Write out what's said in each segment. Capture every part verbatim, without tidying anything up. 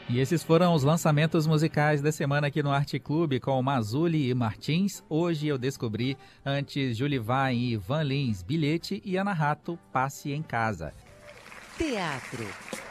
E esses foram os lançamentos musicais da semana aqui no Arte Clube com Mazuli e Martins. Hoje eu descobri, antes Julivan e Van Lins, Bilhete, e Ana Rato, Passe em Casa. Teatro.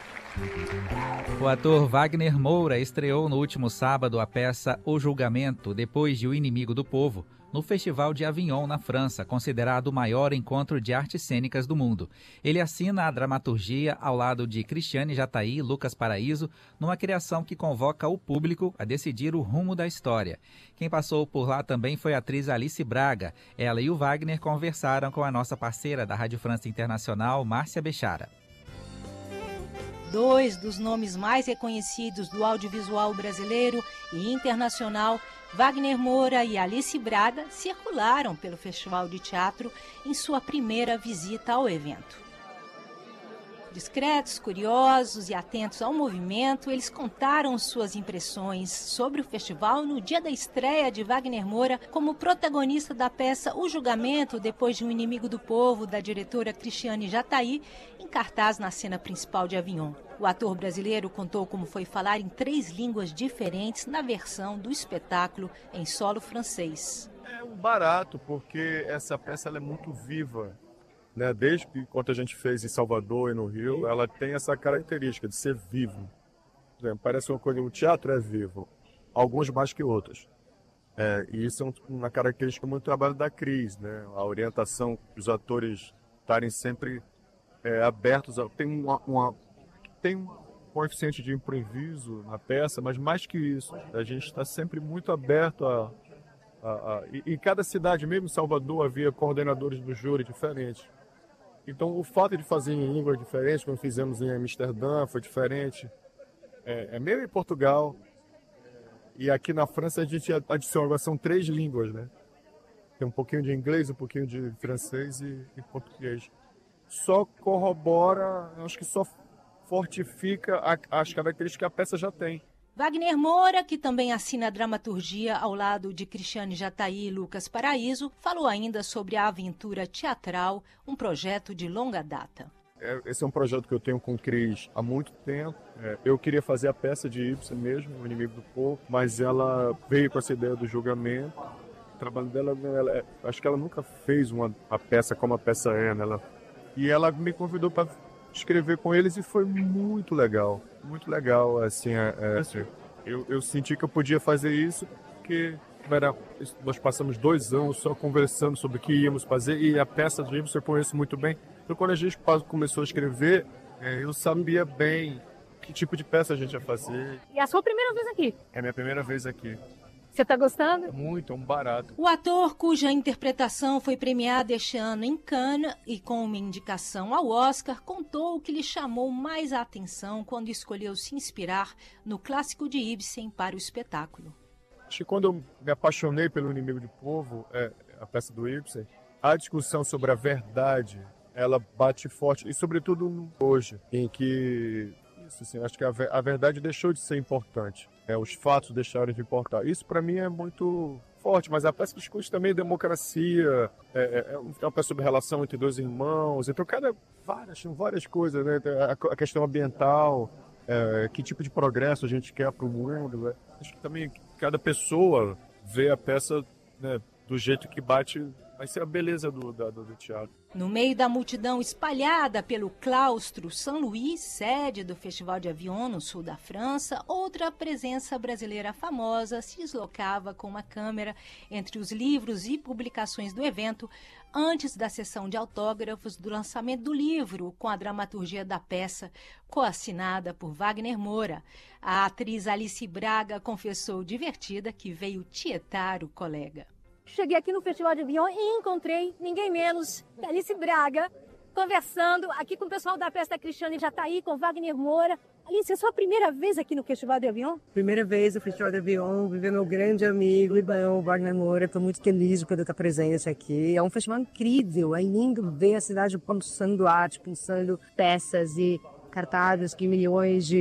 O ator Wagner Moura estreou no último sábado a peça O Julgamento, depois de O Inimigo do Povo, no Festival de Avignon, na França, considerado o maior encontro de artes cênicas do mundo. Ele assina a dramaturgia ao lado de Cristiane Jatahy e Lucas Paraíso, numa criação que convoca o público a decidir o rumo da história. Quem passou por lá também foi a atriz Alice Braga. Ela e o Wagner conversaram com a nossa parceira da Rádio França Internacional, Márcia Bechara. Dois dos nomes mais reconhecidos do audiovisual brasileiro e internacional, Wagner Moura e Alice Braga, circularam pelo Festival de Teatro em sua primeira visita ao evento. Discretos, curiosos e atentos ao movimento, eles contaram suas impressões sobre o festival no dia da estreia de Wagner Moura como protagonista da peça O Julgamento, depois de Um Inimigo do Povo, da diretora Cristiane Jatahy, em cartaz na cena principal de Avignon. O ator brasileiro contou como foi falar em três línguas diferentes na versão do espetáculo em solo francês. É um barato, porque essa peça ela é muito viva. Né, desde que quando a gente fez em Salvador e no Rio, ela tem essa característica de ser vivo. Parece uma coisa, o teatro é vivo, alguns mais que outros. É, e isso é uma característica muito do trabalho da Cris, né? A orientação, os atores estarem sempre é, abertos. A, tem, uma, uma, tem um coeficiente de improviso na peça, mas mais que isso, a gente está sempre muito aberto a... a, a e, em cada cidade, mesmo em Salvador, havia coordenadores do júri diferentes. Então, o fato de fazer em línguas diferentes, como fizemos em Amsterdã, foi diferente. É, é mesmo em Portugal. E aqui na França a gente adiciona, agora são três línguas, né? Tem um pouquinho de inglês, um pouquinho de francês e, e português. Só corrobora, acho que só fortifica a, as características que a peça já tem. Wagner Moura, que também assina a dramaturgia ao lado de Cristiane Jatahy e Lucas Paraíso, falou ainda sobre a aventura teatral, um projeto de longa data. Esse é um projeto que eu tenho com o Cris há muito tempo. Eu queria fazer a peça de Ibsen mesmo, O Inimigo do Povo, mas ela veio com essa ideia do julgamento. O trabalho dela, ela, acho que ela nunca fez uma, uma peça como a peça é, né? Ela, e ela me convidou para escrever com eles e foi muito legal, muito legal, assim, é, é, eu, eu senti que eu podia fazer isso, porque era, nós passamos dois anos só conversando sobre o que íamos fazer, e a peça do Ibsen eu conheço muito bem, então quando a gente começou a escrever, é, eu sabia bem que tipo de peça a gente ia fazer. E é a sua primeira vez aqui? É a minha primeira vez aqui. Você está gostando? Muito, é um barato. O ator, cuja interpretação foi premiada este ano em Cannes e com uma indicação ao Oscar, contou o que lhe chamou mais a atenção quando escolheu se inspirar no clássico de Ibsen para o espetáculo. Acho que quando eu me apaixonei pelo Inimigo do Povo, é, a peça do Ibsen, a discussão sobre a verdade, ela bate forte, e sobretudo hoje, em que... Assim, acho que a, a verdade deixou de ser importante. É, os fatos deixaram de importar. Isso para mim é muito forte, mas a peça discute também democracia, é, é, é uma peça sobre relação entre dois irmãos, então cada várias, várias coisas, né? a, a questão ambiental, é, que tipo de progresso a gente quer para o mundo. Né? Acho que também cada pessoa vê a peça, né, do jeito que bate. Vai ser a beleza do, do, do teatro. No meio da multidão espalhada pelo claustro São Luís, sede do Festival de Avignon, no sul da França, outra presença brasileira famosa se deslocava com uma câmera entre os livros e publicações do evento, antes da sessão de autógrafos do lançamento do livro, com a dramaturgia da peça, coassinada por Wagner Moura. A atriz Alice Braga confessou divertida que veio tietar o colega. Cheguei aqui no Festival de Avignon e encontrei ninguém menos que Alice Braga, conversando aqui com o pessoal da peça da Cristiane Jatahy, com Wagner Moura. Alice, é a sua primeira vez aqui no Festival de Avignon? Primeira vez no Festival de Avignon, viver meu grande amigo, Ibão, Wagner Moura. Estou muito feliz de poder estar presente aqui. É um festival incrível, é lindo ver a cidade pulsando arte, pulsando peças e cartazes que milhões de